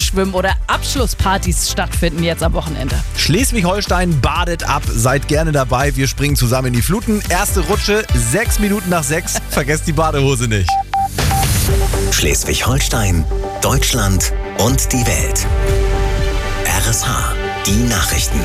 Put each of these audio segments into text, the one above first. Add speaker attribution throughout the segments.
Speaker 1: Aprilschwimmen oder Abschlusspartys stattfinden jetzt am Wochenende.
Speaker 2: Schleswig-Holstein badet ab. Seid gerne dabei. Wir springen zusammen in die Fluten. Erste Rutsche, 6 Minuten nach 6. Vergesst die Badehose nicht.
Speaker 3: Schleswig-Holstein, Deutschland und die Welt. RSH, die Nachrichten.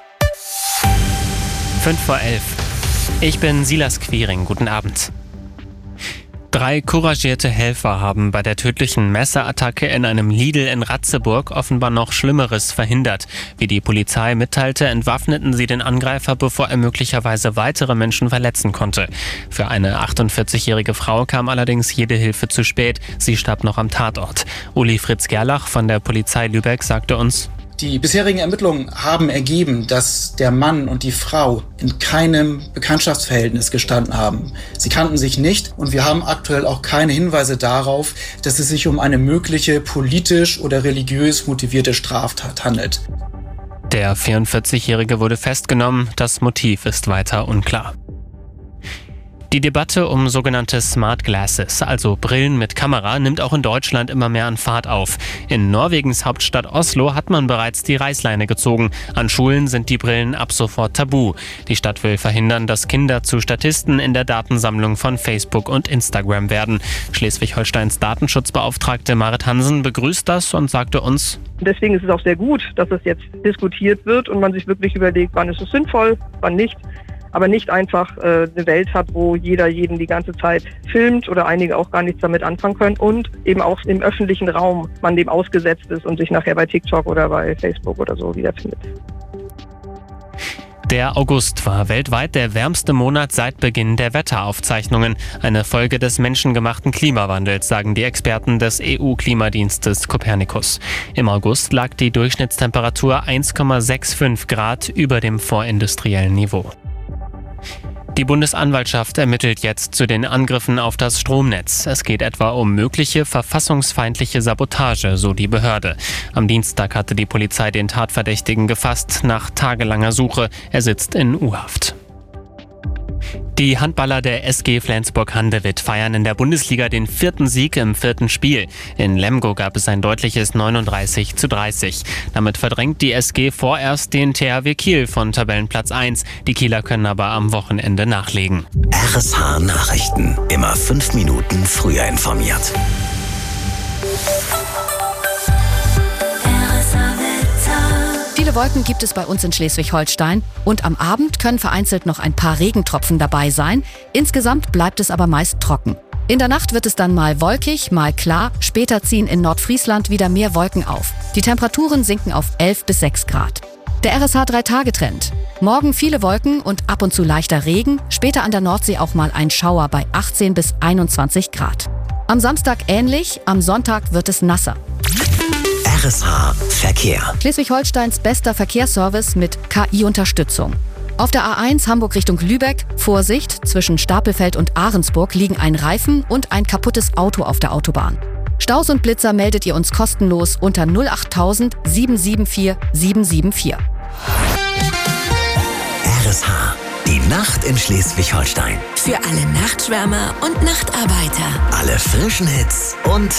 Speaker 4: 5:11. Ich bin Silas Quiring. Guten Abend. 3 couragierte Helfer haben bei der tödlichen Messerattacke in einem Lidl in Ratzeburg offenbar noch Schlimmeres verhindert. Wie die Polizei mitteilte, entwaffneten sie den Angreifer, bevor er möglicherweise weitere Menschen verletzen konnte. Für eine 48-jährige Frau kam allerdings jede Hilfe zu spät. Sie starb noch am Tatort. Uli Fritz Gerlach von der Polizei Lübeck sagte uns:
Speaker 5: Die bisherigen Ermittlungen haben ergeben, dass der Mann und die Frau in keinem Bekanntschaftsverhältnis gestanden haben. Sie kannten sich nicht und wir haben aktuell auch keine Hinweise darauf, dass es sich um eine mögliche politisch oder religiös motivierte Straftat handelt.
Speaker 4: Der 44-Jährige wurde festgenommen. Das Motiv ist weiter unklar. Die Debatte um sogenannte Smart Glasses, also Brillen mit Kamera, nimmt auch in Deutschland immer mehr an Fahrt auf. In Norwegens Hauptstadt Oslo hat man bereits die Reißleine gezogen. An Schulen sind die Brillen ab sofort tabu. Die Stadt will verhindern, dass Kinder zu Statisten in der Datensammlung von Facebook und Instagram werden. Schleswig-Holsteins Datenschutzbeauftragte Marit Hansen begrüßt das und sagte uns:
Speaker 6: Deswegen ist es auch sehr gut, dass es jetzt diskutiert wird und man sich wirklich überlegt, wann ist es sinnvoll, wann nicht. Aber nicht einfach eine Welt hat, wo jeder jeden die ganze Zeit filmt oder einige auch gar nichts damit anfangen können und eben auch im öffentlichen Raum man dem ausgesetzt ist und sich nachher bei TikTok oder bei Facebook oder so wiederfindet.
Speaker 4: Der August war weltweit der wärmste Monat seit Beginn der Wetteraufzeichnungen. Eine Folge des menschengemachten Klimawandels, sagen die Experten des EU-Klimadienstes Copernicus. Im August lag die Durchschnittstemperatur 1,65 Grad über dem vorindustriellen Niveau. Die Bundesanwaltschaft ermittelt jetzt zu den Angriffen auf das Stromnetz. Es geht etwa um mögliche verfassungsfeindliche Sabotage, so die Behörde. Am Dienstag hatte die Polizei den Tatverdächtigen gefasst, nach tagelanger Suche. Er sitzt in U-Haft. Die Handballer der SG Flensburg-Handewitt feiern in der Bundesliga den 4. Sieg im 4. Spiel. In Lemgo gab es ein deutliches 39:30. Damit verdrängt die SG vorerst den THW Kiel von Tabellenplatz 1. Die Kieler können aber am Wochenende nachlegen.
Speaker 3: RSH Nachrichten. Immer 5 Minuten früher informiert.
Speaker 7: Viele Wolken gibt es bei uns in Schleswig-Holstein und am Abend können vereinzelt noch ein paar Regentropfen dabei sein. Insgesamt bleibt es aber meist trocken. In der Nacht wird es dann mal wolkig, mal klar. Später ziehen in Nordfriesland wieder mehr Wolken auf. Die Temperaturen sinken auf 11 bis 6 Grad. Der RSH 3-Tage-Trend. Morgen viele Wolken und ab und zu leichter Regen. Später an der Nordsee auch mal ein Schauer bei 18 bis 21 Grad. Am Samstag ähnlich, am Sonntag wird es nasser.
Speaker 3: RSH Verkehr.
Speaker 7: Schleswig-Holsteins bester Verkehrsservice mit KI-Unterstützung. Auf der A1 Hamburg Richtung Lübeck, Vorsicht, zwischen Stapelfeld und Ahrensburg liegen ein Reifen und ein kaputtes Auto auf der Autobahn. Staus und Blitzer meldet ihr uns kostenlos unter 08000 774 774.
Speaker 3: RSH, die Nacht in Schleswig-Holstein.
Speaker 8: Für alle Nachtschwärmer und Nachtarbeiter.
Speaker 3: Alle frischen Hits und